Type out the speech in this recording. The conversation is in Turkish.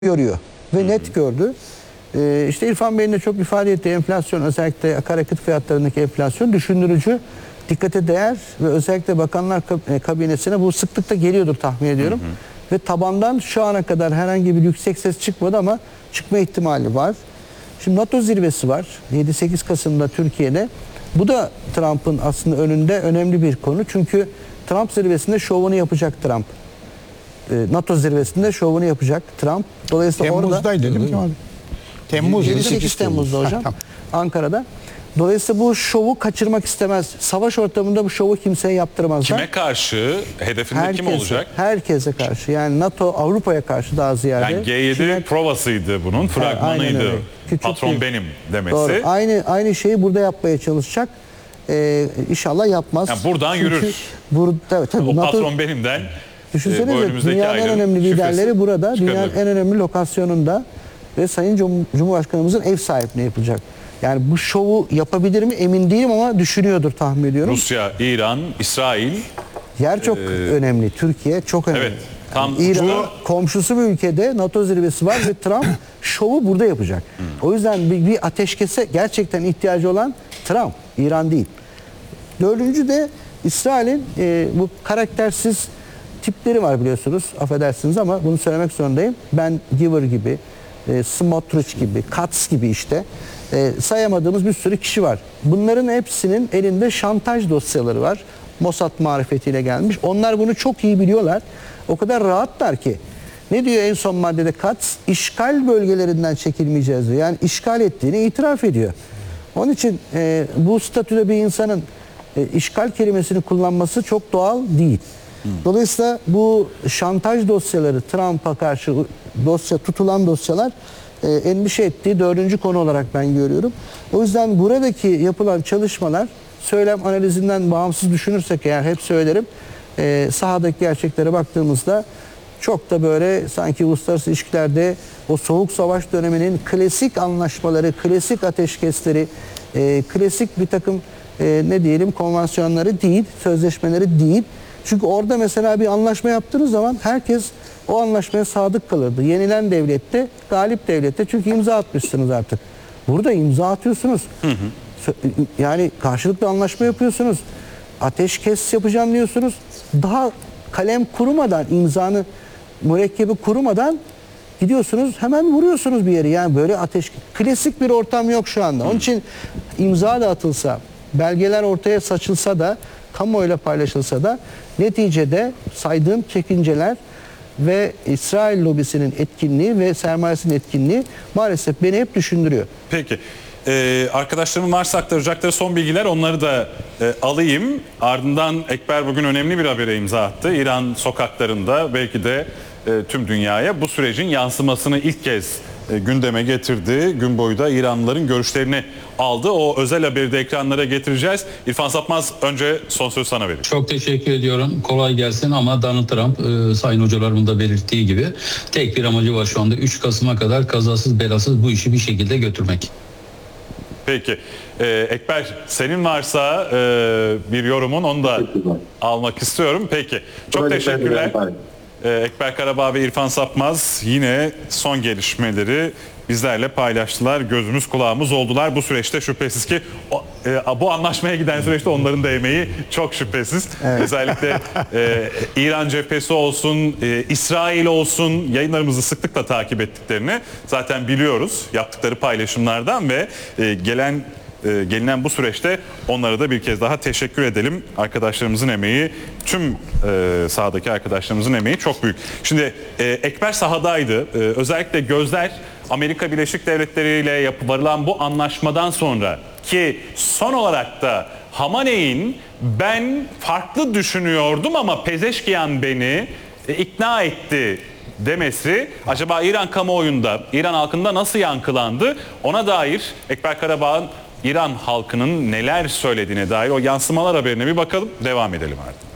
görüyor ve net gördü. İşte İrfan Bey'in de çok ifade ettiği enflasyon, özellikle akaryakıt fiyatlarındaki enflasyon düşündürücü, dikkate değer ve özellikle Bakanlar Kabinesi'ne bu sıklıkla geliyordur tahmin ediyorum. Ve tabandan şu ana kadar herhangi bir yüksek ses çıkmadı ama çıkma ihtimali var. Şimdi NATO zirvesi var 7-8 Kasım'da Türkiye'de. Bu da Trump'ın aslında önünde önemli bir konu. Çünkü Trump zirvesinde şovunu yapacak Trump. NATO zirvesinde şovunu yapacak Trump. Dolayısıyla Temmuz'daydı değil mi Kemal? Temmuz. 28 Temmuz'da hocam. Tamam. Ankara'da. Dolayısıyla bu şovu kaçırmak istemez. Savaş ortamında bu şovu kimseye yaptırmazlar. Kime karşı? Hedefinde kim olacak? Herkese karşı. Yani NATO, Avrupa'ya karşı daha ziyade. Yani G7 provasıydı bunun, fragmanıydı. Patron benim demesi. Doğru. Aynı şeyi burada yapmaya çalışacak. İnşallah yapmaz. Yani buradan yürür. Tabii, o NATO, patron benimden. Düşünsenize dünyanın en önemli liderleri burada. Dünyanın en önemli lokasyonunda ve Sayın Cumhurbaşkanımızın ev sahipliği yapılacak. Yani bu şovu yapabilir mi emin değilim ama düşünüyordur tahmin ediyorum. Rusya, İran, İsrail. Yer çok önemli. Türkiye çok önemli. Evet. Tam İran komşusu bir ülkede NATO zirvesi var ve Trump şovu burada yapacak. O yüzden bir ateşkese gerçekten ihtiyacı olan Trump, İran değil. Dördüncü de İsrail'in bu karaktersiz tipleri var biliyorsunuz. Affedersiniz ama bunu söylemek zorundayım. Ben Giver gibi, Smotrich gibi, Katz gibi işte sayamadığımız bir sürü kişi var. Bunların hepsinin elinde şantaj dosyaları var. Mossad marifetiyle gelmiş. Onlar bunu çok iyi biliyorlar. O kadar rahatlar ki. Ne diyor en son maddede Katz? İşgal bölgelerinden çekilmeyeceğiz diyor. Yani işgal ettiğini itiraf ediyor. Onun için bu statüde bir insanın işgal kelimesini kullanması çok doğal değil. Dolayısıyla bu şantaj dosyaları, Trump'a karşı tutulan dosyalar endişe ettiği dördüncü konu olarak ben görüyorum. O yüzden buradaki yapılan çalışmalar, söylem analizinden bağımsız düşünürsek eğer hep söylerim, sahadaki gerçeklere baktığımızda çok da böyle sanki uluslararası ilişkilerde o soğuk savaş döneminin klasik anlaşmaları, klasik ateşkesleri, klasik bir takım ne diyelim konvansiyonları değil, sözleşmeleri değil. Çünkü orada mesela bir anlaşma yaptığınız zaman herkes o anlaşmaya sadık kalırdı. Yenilen devlette, galip devlette, çünkü imza atmışsınız artık. Burada imza atıyorsunuz. Yani karşılıklı anlaşma yapıyorsunuz. Ateşkes yapacağım diyorsunuz. Daha kalem kurumadan, imzanı, mürekkebi kurumadan gidiyorsunuz, hemen vuruyorsunuz bir yere. Yani böyle klasik bir ortam yok şu anda. Onun için imza da atılsa, belgeler ortaya saçılsa da, kamuoyuyla paylaşılsa da neticede saydığım çekinceler ve İsrail lobisinin etkinliği ve sermayesinin etkinliği maalesef beni hep düşündürüyor. Peki. Arkadaşlarımın varsa aktaracakları son bilgiler, onları da alayım. Ardından Ekber bugün önemli bir habere imza attı. İran sokaklarında belki de tüm dünyaya bu sürecin yansımasını ilk kez gündeme getirdi. Gün boyu da İranlıların görüşlerini aldı. O özel haberi de ekranlara getireceğiz. İrfan Sapmaz, önce son söz sana vereyim. Çok teşekkür ediyorum. Kolay gelsin ama Donald Trump sayın hocalarımın da belirttiği gibi tek bir amacı var şu anda. 3 Kasım'a kadar kazasız belasız bu işi bir şekilde götürmek. Peki. Ekber, senin varsa bir yorumun, onu da almak istiyorum. Peki. Çok teşekkürler. Ekber Karabağ ve İrfan Sapmaz yine son gelişmeleri bizlerle paylaştılar. Gözümüz kulağımız oldular. Bu süreçte şüphesiz ki bu anlaşmaya giden süreçte onların da emeği çok şüphesiz. Evet. Özellikle İran cephesi olsun, İsrail olsun, yayınlarımızı sıklıkla takip ettiklerini zaten biliyoruz yaptıkları paylaşımlardan ve gelinen bu süreçte onlara da bir kez daha teşekkür edelim. Arkadaşlarımızın emeği, tüm sahadaki arkadaşlarımızın emeği çok büyük. Şimdi Ekber sahadaydı. Özellikle gözler Amerika Birleşik Devletleri ile varılan bu anlaşmadan sonra ki son olarak da Hamaney'in ben farklı düşünüyordum ama Pezeşkiyan beni ikna etti demesi acaba İran kamuoyunda, İran halkında nasıl yankılandı? Ona dair Ekber Karabağ'ın İran halkının neler söylediğine dair o yansımalar haberine bir bakalım, devam edelim artık.